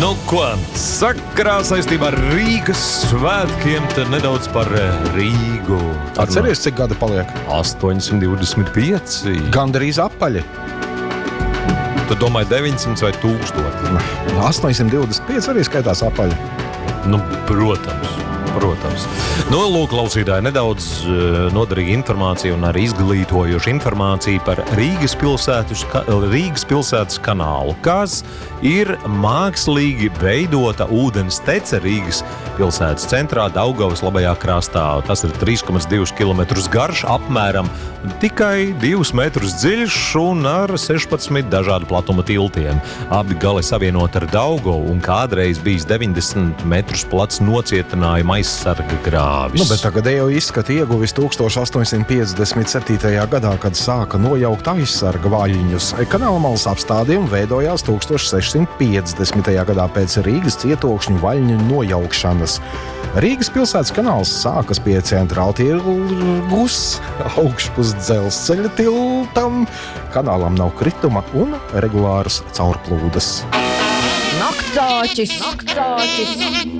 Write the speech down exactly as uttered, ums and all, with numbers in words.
Nu, ko sakrā saistībā ar Rīgas svētkiem, tad nedaudz par Rīgu. Atceries, cik gada paliek? astoņsimt divdesmit pieci. Gandrīz apaļi. Tu domāji deviņsimt vai tūkstoši? astoņsimt divdesmit pieci arī skaitās apaļi. Nu, protams. Protams. Nu, lūk, klausītāji, nedaudz uh, noderīga informācija un arī izglītojoša informācija par Rīgas pilsētas, ka, Rīgas pilsētas kanālu, kas ir mākslīgi veidota ūdens tece Rīgas pilsētas centrā Daugavas labajā krastā. Tas ir trīs komats divi kilometrus garš, apmēram tikai divus metrus dziļš un ar sešpadsmit dažādu platuma tiltiem. Abi gali savienot ar Daugavu un kādreiz bijis deviņdesmit metrus plats nocietinājuma aizsarga grāvis. Nu, bet tagad jau izskata ieguvis tūkstoš astoņsimt piecdesmit septītajā gadā, kad sāka nojaukt aizsarga vaļņus. Kanāla malas apstādījumi veidojās tūkstoš sešsimt piecdesmitajā gadā pēc Rīgas cietokšņu vaļņu nojaukšanas. Rīgas pilsētas kanāls sākas pie Centrāla tirgus, augšpus dzelzceļa tiltam. Kanālam nav krituma un regulāras caurplūdes. Naktsāķis! Naktsāķis!